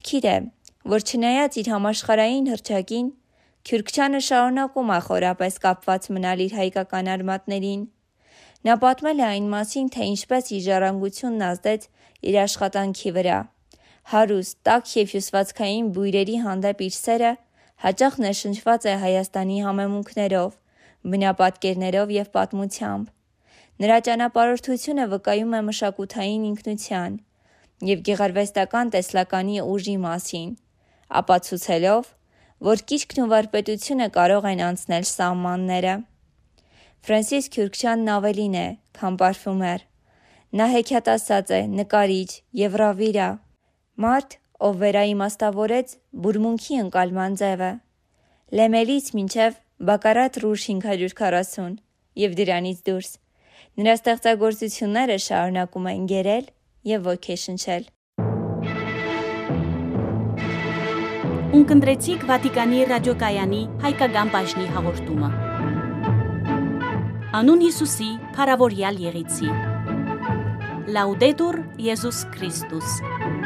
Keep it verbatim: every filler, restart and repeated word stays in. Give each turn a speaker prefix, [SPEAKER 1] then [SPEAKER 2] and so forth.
[SPEAKER 1] հետաքրքիր է, որ չնայած իր համաշխարհային հռչակին, Քյուրքչյանը շարունակում է խորապես կապված մնալ իր հայկական արմատներին։ Նա պատմել է այն մասին, թե ինչպես իր ժառանգությունն ազդեց իր աշխատանքի վրա։ Հարուստ, տաք և հյուսվածքային բույրերի հանդեպ իր սերը հաճախ ներշնչված է Հայաստանի համեմունքներով, բնապատկերներով և պատմությամբ։ Նրա ճանապարհորդությունը վկայում է մշակութային ինքնության և գեղարվեստական տեսլականի ուժի մասին, ապացուցելով, որ կիրքն ու վարպետությունը կարող են անցնել սահմանները։ Ֆրենսիս Քյուրքչյանն ավելին է, քան պարֆյումեր։ Նա հեքիաթասաց է, նկարիչ և ռավվիրա, մարդ, ով վերաիմաստավորեց բուրմունքի ընկալման ձևը։ Լեմելից մինչև Բակարատ Ռուժ հինգ հարյուր քառասուն և դրանից դուրս։ Նրա ստեղծագործությունները շարունակում են գերել և ոգեշնչել։
[SPEAKER 2] Ունկնդրեցիք Վատիկանի ռադիոկայանի հայկական բաժնի հաղորդումը։ Անուն Հիսուսի, փառավորյալ եղեցի։ Լաուդետուր Եզուս Քրիստոս։